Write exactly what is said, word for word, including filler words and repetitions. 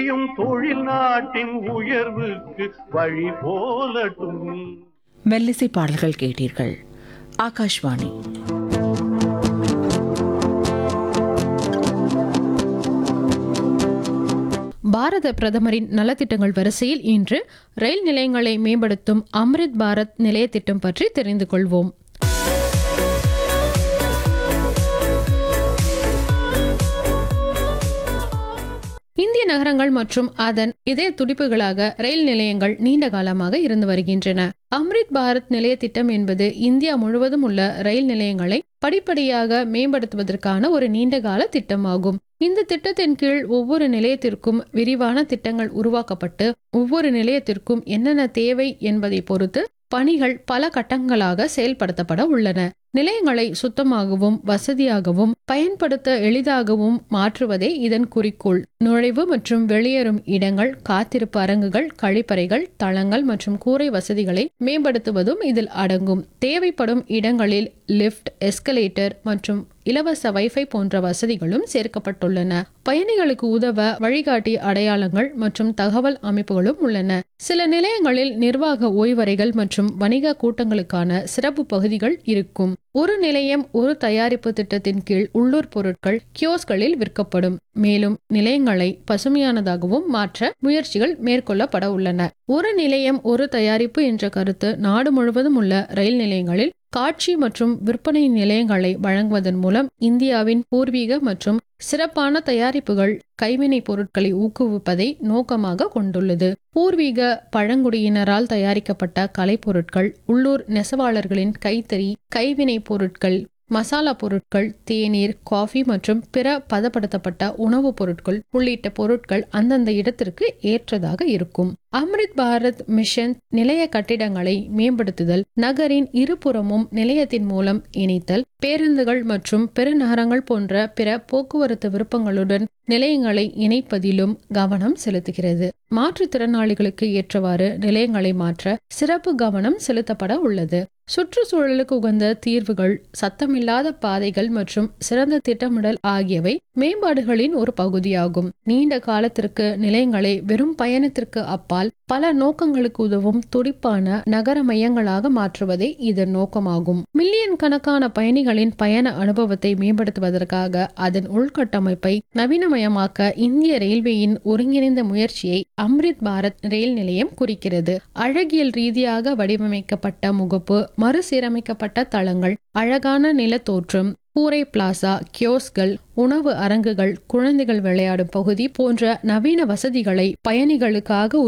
தொழில் நாட்டின் உயர்வுக்கு வழி போலட்டும். மெல்லிசை பாடல்கள் கேட்டீர்கள். ஆகாஷ்வாணி. பாரத பிரதமரின் நலத்திட்டங்கள் வரிசையில் இன்று ரயில் நிலையங்களை மேம்படுத்தும் அம்ரித் பாரத் நிலைய திட்டம் பற்றி தெரிந்து கொள்வோம். இந்திய நகரங்கள் மற்றும் அதன் இதய துடிப்புகளாக ரயில் நிலையங்கள் நீண்ட காலமாக இருந்து வருகின்றன. அம்ரித் பாரத் நிலைய திட்டம் என்பது இந்தியா முழுவதும் உள்ள ரயில் நிலையங்களை படிப்படியாக மேம்படுத்துவதற்கான ஒரு நீண்டகால திட்டமாகும். இந்த திட்டத்தின் கீழ் ஒவ்வொரு நிலையத்திற்கும் விரிவான திட்டங்கள் உருவாக்கப்பட்டு ஒவ்வொரு நிலையத்திற்கும் என்னென்ன தேவை என்பதை பொறுத்து பணிகள் பல கட்டங்களாக செயல்படுத்தப்பட உள்ளன. நிலையங்களை சுத்தமாகவும் வசதியாகவும் பயன்படுத்த எளிதாகவும் மாற்றுவதே இதன் குறிக்கோள். நுழைவு மற்றும் வெளியேறும் இடங்கள், காத்திருப்பு அரங்குகள், கழிப்பறைகள், தளங்கள் மற்றும் கூரை வசதிகளை மேம்படுத்துவதும் இதில் அடங்கும். தேவைப்படும் இடங்களில் லிப்ட், எஸ்கலேட்டர் மற்றும் இலவச வைஃபை போன்ற வசதிகளும் சேர்க்கப்பட்டுள்ளன. பயணிகளுக்கு உதவ வழிகாட்டி அடையாளங்கள் மற்றும் தகவல் அமைப்புகளும் உள்ளன. சில நிலையங்களில் நிர்வாக ஓய்வறைகள் மற்றும் வணிக கூட்டங்களுக்கான சிறப்பு பகுதிகள் இருக்கும். ஒரு நிலையம் ஒரு தயாரிப்பு திட்டத்தின் கீழ் உள்ளூர் பொருட்கள் கியோஸ்களில் விற்கப்படும். மேலும் நிலையங்களை பசுமையானதாகவும் மாற்ற முயற்சிகள் மேற்கொள்ளப்பட உள்ளன. ஒரு நிலையம் ஒரு தயாரிப்பு என்ற கருத்து நாடு முழுவதும் உள்ள ரயில் நிலையங்களில் காட்சி மற்றும் விற்பனை நிலையங்களை வழங்குவதன் மூலம் இந்தியாவின் பூர்வீக மற்றும் சிறப்பான தயாரிப்புகள், கைவினை பொருட்களை ஊக்குவிப்பதை நோக்கமாக கொண்டுள்ளது. பூர்வீக பழங்குடியினரால் தயாரிக்கப்பட்ட கலைப்பொருட்கள், உள்ளூர் நெசவாளர்களின் கைத்தறி, கைவினை பொருட்கள், மசாலா பொருட்கள், தேநீர், காஃபி மற்றும் பிற பதப்படுத்தப்பட்ட உணவுப் பொருட்கள் உள்ளிட்ட பொருட்கள் அந்தந்த இடத்திற்கு ஏற்றதாக இருக்கும். அம்ரித் பாரத் மிஷன் நிலைய கட்டிடங்களை மேம்படுத்துதல், நகரின் இருபுறமும் நிலையத்தின் மூலம் இணைத்தல், பேருந்துகள் மற்றும் பெருநகரங்கள் போன்ற பிற போக்குவரத்து விருப்பங்களுடன் நிலையங்களை இணைப்பதிலும் கவனம் செலுத்துகிறது. மாற்றுத்திறனாளிகளுக்கு ஏற்றவாறு நிலையங்களை மாற்ற சிறப்பு கவனம் செலுத்தப்பட உள்ளது. சுற்றுச்சூழலுக்கு உகந்த தீர்வுகள், சத்தமில்லாத பாதைகள் மற்றும் சிறந்த திட்டமிடல் ஆகியவை மேம்பாடுகளின் ஒரு பகுதியாகும். நீண்ட காலத்திற்கு நிலையங்களை வெறும் பயணத்திற்கு அப்பால் பல நோக்கங்களுக்கு உதவும் துடிப்பான நகர மையங்களாக மாற்றுவதே இதன் நோக்கமாகும். மில்லியன் கணக்கான பயணிகளின் பயண அனுபவத்தை மேம்படுத்துவதற்காக அதன் உள்கட்டமைப்பை நவீனமயமாக்க இந்திய ரயில்வேயின் ஒருங்கிணைந்த முயற்சியை அம்ரித் பாரத் ரயில் நிலையம் குறிக்கிறது. அழகியல் ரீதியாக வடிவமைக்கப்பட்ட முகப்பு, மறுசீரமைக்கப்பட்ட தளங்கள், அழகான நிலத்தோற்றம், கூரை பிளாசா, கியோஸ்கள், உணவு அரங்குகள், குழந்தைகள் விளையாடும் பகுதி போன்ற நவீன வசதிகளை பயணிகளுக்காக